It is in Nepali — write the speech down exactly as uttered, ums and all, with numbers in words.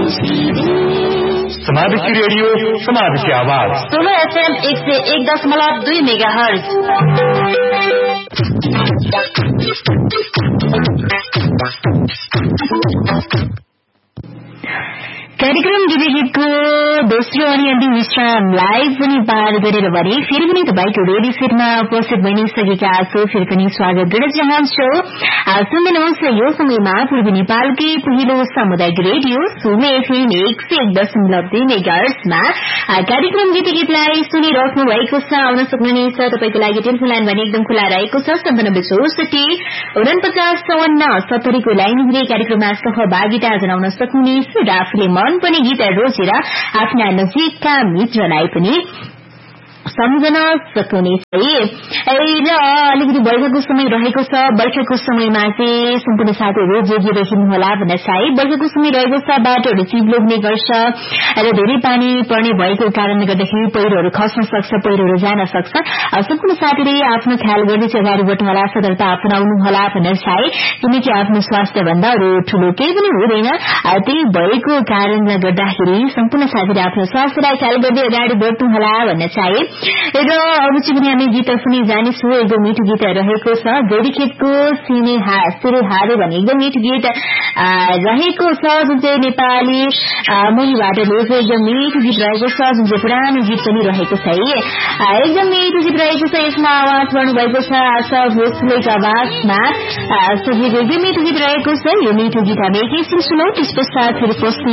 समाज की रेडियो, समाज की आवाज। सोलो एफएम एक सौ एक दशमलव दुई मेगा हर्ज। कार्यक्रम गीत गीतको दोस्रो अनि अन्तिम विश्रामलाई पनि पार गरेर भने फेरि पनि तपाईँको रेडियो सेटमा उपस्थित भइसकेका छौं। फेरि पनि स्वागत गर्न चाहन्छु। सुन्नुहोस्, यो समयमा पूर्वी नेपालकै पहिलो सामुदायिक रेडियो सोलो एफएम एक सय एक दशमलव दुई मेगाहर्जमा कार्यक्रम गीत गीतलाई सुनिराख्नु भएको छ। आउन सक्नुहुनेछ। तपाईँको लागि टेलिफोन लाइन भने एकदम खुला रहेको छ। सन्तानब्बे चौसठी उनपचास चौवन्न सत्तरीको लाइन हुने कार्यक्रममा सहभागिता जनाउन सक्नुहुनेछ र आफूले मन पनि गीत रोजेर आफ्ना नजिकका मित्रलाई पनि सम्झन सक्नुहुनेछ। र अलिकति बर्खाको समय रहेको छ। बर्खाको समयमा चाहिँ सम्पूर्ण साथीहरू जोगिएर हिँड्नुहोला भन्न चाहे। बर्खाको समय रहेको छ, बाटोहरू चिप्लो हुने गर्छ र धेरै पानी पर्ने भएको कारणले गर्दाखेरि पहिरोहरू खस्न सक्छ, पहिरोहरू जान सक्छ। सम्पूर्ण साथीले आफ्नो ख्याल गर्दै चाहिँ अगाडि बढ्नुहोला, सतर्कता अपनाउनुहोला भन्न चाहे। किनकि आफ्नो स्वास्थ्य भन्दा अरू ठूलो केही पनि हुँदैन। त्यही भएको कारणले गर्दाखेरि सम्पूर्ण साथीले आफ्नो स्वास्थ्यलाई ख्याल गर्दै अगाडि बढ्नुहोला भन्न चाहे। र अब चाहिँ हामी गीत सुनि जानेछौँ। एकदम मिठो गीत रहेको छ। जोडीखेतको सिने सिरे हारे भन्ने एकदम मिठो गीत रहेको छ, जुन चाहिँ नेपाली मूलबाट लिएको एकदम मिठो गीत रहेको छ, जुन चाहिँ पुरानो गीत पनि रहेको छ। एकदम मिठो गीत रहेको छ। यसमा आवाज गर्नुभएको छ आशा भोसलेको आवाजमा सजिएको एकदम मिठो गीत रहेको छ। यो मिठो गीत हामी एकैछिन सुनौँ, त्यस पश्चात फेरि